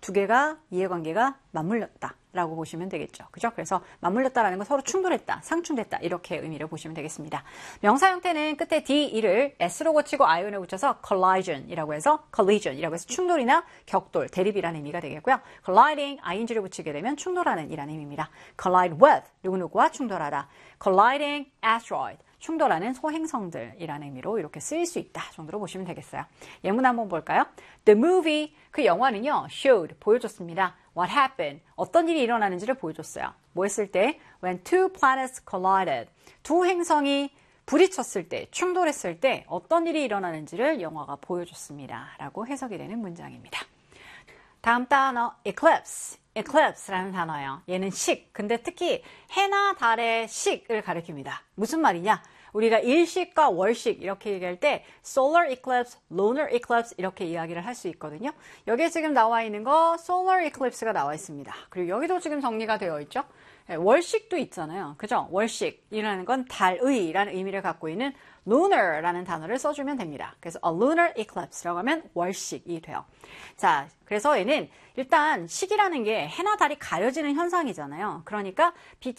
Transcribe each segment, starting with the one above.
두 개가 이해관계가 맞물렸다 라고 보시면 되겠죠. 그죠? 그래서 맞물렸다라는 건 서로 충돌했다, 상충됐다 이렇게 의미를 보시면 되겠습니다. 명사 형태는 끝에 D-E를 S로 고치고 ION에 붙여서 collision이라고 해서 충돌이나 격돌, 대립이라는 의미가 되겠고요. colliding, ing를 붙이게 되면 충돌하는 이라는 의미입니다. collide with, 누구누구와 충돌하다. colliding asteroid, 충돌하는 소행성들이라는 의미로 이렇게 쓰일 수 있다 정도로 보시면 되겠어요. 예문 한번 볼까요? The movie, 그 영화는요, showed, 보여줬습니다. What happened, 어떤 일이 일어나는지를 보여줬어요. 뭐 했을 때? When two planets collided, 두 행성이 부딪혔을 때, 충돌했을 때 어떤 일이 일어나는지를 영화가 보여줬습니다. 라고 해석이 되는 문장입니다. 다음 단어, eclipse. eclipse라는 단어예요. 얘는 식, 근데 특히 해나 달의 식을 가리킵니다. 무슨 말이냐? 우리가 일식과 월식 이렇게 얘기할 때 solar eclipse, lunar eclipse 이렇게 이야기를 할 수 있거든요. 여기에 지금 나와 있는 거 solar eclipse가 나와 있습니다. 그리고 여기도 지금 정리가 되어 있죠. 월식도 있잖아요. 그죠? 월식이라는 건 달의라는 의미를 갖고 있는 lunar라는 단어를 써주면 됩니다. 그래서 a lunar eclipse라고 하면 월식이 돼요. 자, 그래서 얘는 일단 식이라는 게 해나 달이 가려지는 현상이잖아요. 그러니까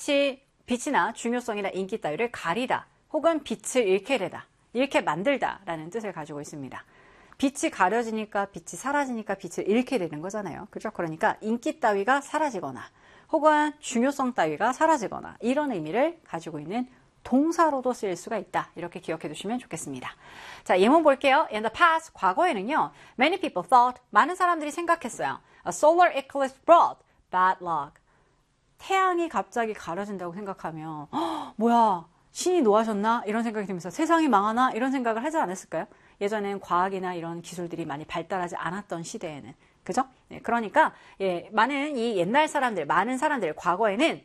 빛이나 중요성이나 인기 따위를 가리다 혹은 빛을 잃게 되다, 잃게 만들다라는 뜻을 가지고 있습니다. 빛이 가려지니까 빛이 사라지니까 빛을 잃게 되는 거잖아요. 그죠? 그러니까 인기 따위가 사라지거나 혹은 중요성 따위가 사라지거나 이런 의미를 가지고 있는 동사로도 쓰일 수가 있다. 이렇게 기억해 두시면 좋겠습니다. 자, 예문 볼게요. In the past, 과거에는요. Many people thought, 많은 사람들이 생각했어요. A solar eclipse brought bad luck. 태양이 갑자기 가려진다고 생각하면 뭐야, 신이 노하셨나? 이런 생각이 들면서 세상이 망하나? 이런 생각을 하지 않았을까요? 예전엔 과학이나 이런 기술들이 많이 발달하지 않았던 시대에는. 그죠? 네, 그러니까 많은 사람들 과거에는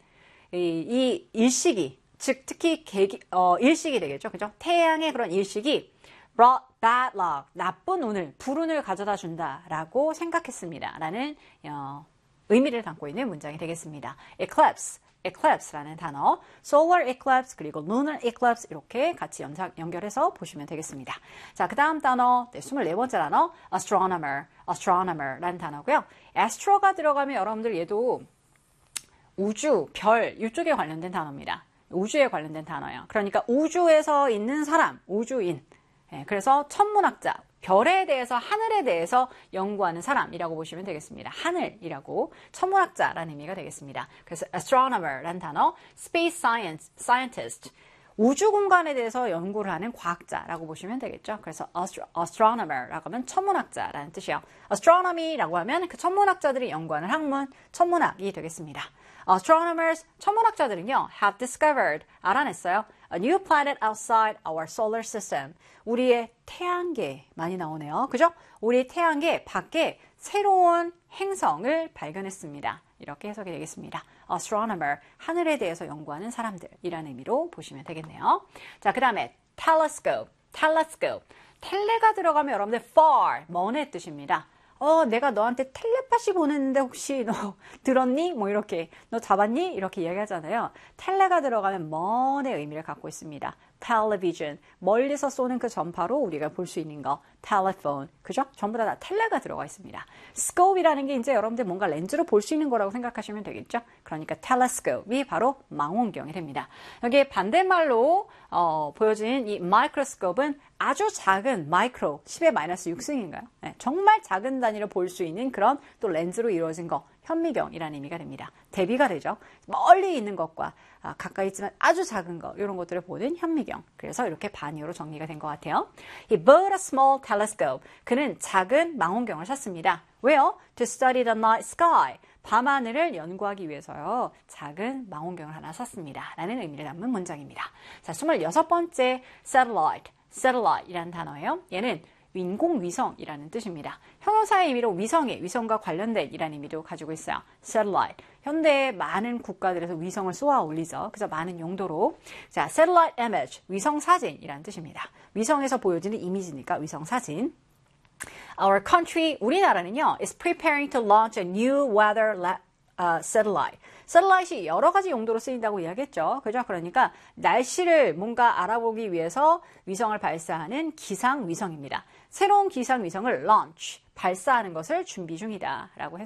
이 일식이, 즉 특히 일식이 되겠죠. 그죠? 태양의 그런 일식이 brought bad luck, 나쁜 운을, 불운을 가져다 준다라고 생각했습니다. 라는 의미를 담고 있는 문장이 되겠습니다. eclipse라는 단어, solar eclipse 그리고 lunar eclipse 이렇게 같이 연결해서 보시면 되겠습니다. 자, 그 다음 단어, 24번째 단어, astronomer라는 단어고요. astro가 들어가면 여러분들 얘도 우주, 별 이쪽에 관련된 단어입니다. 우주에 관련된 단어예요. 그러니까 우주에서 있는 사람, 우주인. 그래서 천문학자, 별에 대해서, 하늘에 대해서 연구하는 사람이라고 보시면 되겠습니다. 하늘이라고 천문학자라는 의미가 되겠습니다. 그래서 astronomer라는 단어, space scientist, 우주 공간에 대해서 연구를 하는 과학자라고 보시면 되겠죠. 그래서 astronomer라고 하면 천문학자라는 뜻이에요. astronomy라고 하면 그 천문학자들이 연구하는 학문, 천문학이 되겠습니다. Astronomers, 천문학자들은요, have discovered, 알아냈어요. A new planet outside our solar system. 우리의 태양계, 많이 나오네요. 그죠? 우리 태양계 밖에 새로운 행성을 발견했습니다. 이렇게 해석이 되겠습니다. Astronomer, 하늘에 대해서 연구하는 사람들이라는 의미로 보시면 되겠네요. 자, 그 다음에 telescope. 텔레가 들어가면 여러분들 far, 먼의 뜻입니다. 내가 너한테 텔레파시 보냈는데 혹시 너 들었니? 뭐 이렇게, 너 잡았니? 이렇게 이야기하잖아요. 텔레가 들어가면 먼의 의미를 갖고 있습니다. television, 멀리서 쏘는 그 전파로 우리가 볼 수 있는 거. telephone, 그죠? 전부 다 텔레가 들어가 있습니다. scope이라는 게 이제 여러분들 뭔가 렌즈로 볼 수 있는 거라고 생각하시면 되겠죠? 그러니까 telescope이 바로 망원경이 됩니다. 여기에 반대말로 보여진 이 microscope은 아주 작은 마이크로, 10의 마이너스 6승인가요? 네, 정말 작은 단위로 볼 수 있는 그런 또 렌즈로 이루어진 거, 현미경이라는 의미가 됩니다. 대비가 되죠. 멀리 있는 것과 가까이 있지만 아주 작은 것, 이런 것들을 보는 현미경. 그래서 이렇게 반의어로 정리가 된 것 같아요. He bought a small telescope. 그는 작은 망원경을 샀습니다. 왜요? To study the night sky. 밤하늘을 연구하기 위해서요. 작은 망원경을 하나 샀습니다. 라는 의미를 담은 문장입니다. 자, 26번째 satellite이라는 단어예요. 얘는 인공위성이라는 뜻입니다. 형용사의 의미로 위성과 관련된 이라는 의미도 가지고 있어요. satellite. 현대 많은 국가들에서 위성을 쏘아 올리죠. 그래서 많은 용도로. 자, satellite image, 위성 사진이라는 뜻입니다. 위성에서 보여지는 이미지니까 위성 사진. Our country, 우리나라는요, is preparing to launch a new weather satellite. satellite이 여러 가지 용도로 쓰인다고 이야기했죠. 그죠? 그러니까 날씨를 뭔가 알아보기 위해서 위성을 발사하는 기상위성입니다. 새로운 기상위성을 launch, 발사하는 것을 준비 중이다 라고 해서